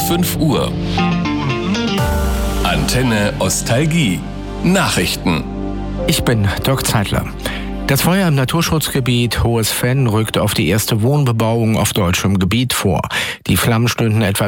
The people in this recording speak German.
5 Uhr. Antenne Ostalgie. Nachrichten. Ich bin Dirk Zeitler. Das Feuer im Naturschutzgebiet Hohes Venn rückt auf die erste Wohnbebauung auf deutschem Gebiet vor. Die Flammen stünden etwa